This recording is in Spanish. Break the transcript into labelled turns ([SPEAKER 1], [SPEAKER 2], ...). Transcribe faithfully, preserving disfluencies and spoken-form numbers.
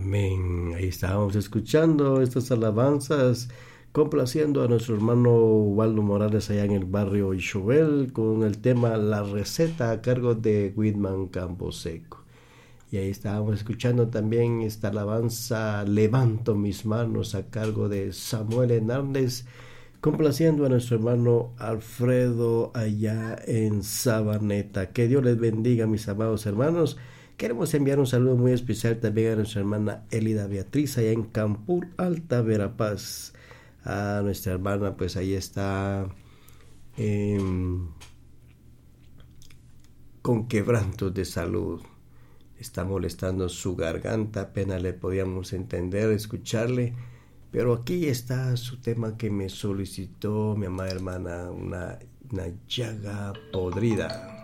[SPEAKER 1] Amén. Ahí estábamos escuchando estas alabanzas, complaciendo a nuestro hermano Waldo Morales allá en el barrio Ixobel con el tema La Receta a cargo de Whitman Camposeco. Y ahí estábamos escuchando también esta alabanza Levanto mis manos a cargo de Samuel Hernández, complaciendo a nuestro hermano Alfredo allá en Sabaneta. Que Dios les bendiga, mis amados hermanos. Queremos enviar un saludo muy especial también a nuestra hermana Elida Beatriz allá en Campur Alta, Verapaz. A nuestra hermana, pues ahí está eh, con quebrantos de salud. Está molestando su garganta, apenas le podíamos entender, escucharle. Pero aquí está su tema que me solicitó mi amada hermana, una, una llaga podrida.